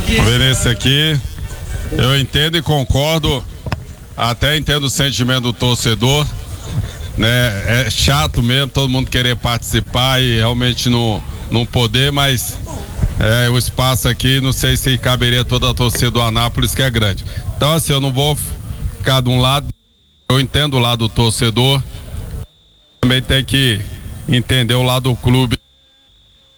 Ver esse aqui, eu entendo e concordo, até entendo o sentimento do torcedor, né? É chato mesmo todo mundo querer participar e realmente não poder, mas o espaço aqui, não sei se caberia toda a torcida do Anápolis, que é grande. Então assim, eu não vou ficar de um lado, eu entendo o lado do torcedor, também tem que entender o lado do clube.